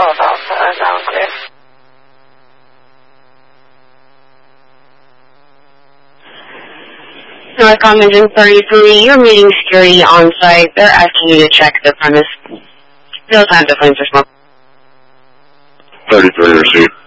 Golf Alpha, now clear. Northcom Engine 33, you're meeting security on site. They're asking you to check the premise. Real-time deflames are smoke. 33 received.